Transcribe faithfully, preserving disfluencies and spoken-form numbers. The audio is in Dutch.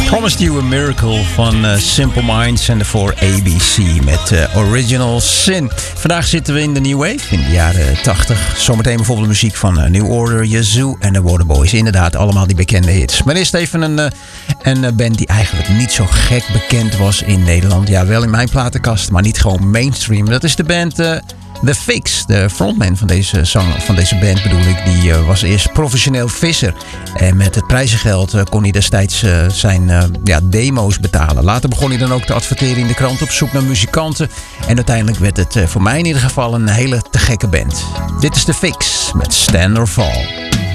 Promised You a Miracle van uh, Simple Minds en daarvoor A B C met uh, Original Sin. Vandaag zitten we in de New Wave in de jaren tachtig. Zometeen bijvoorbeeld de muziek van uh, New Order, Yazoo en de Waterboys. Inderdaad, allemaal die bekende hits. Maar eerst even een, uh, een band die eigenlijk niet zo gek bekend was in Nederland. Ja, wel in mijn platenkast, maar niet gewoon mainstream. Dat is de band... Uh, The Fix, de frontman van deze, zanger, van deze band bedoel ik, die uh, was eerst professioneel visser. En met het prijzengeld uh, kon hij destijds uh, zijn uh, ja, demo's betalen. Later begon hij dan ook te adverteren in de krant op zoek naar muzikanten. En uiteindelijk werd het uh, voor mij in ieder geval een hele te gekke band. Dit is The Fix met Stand or Fall.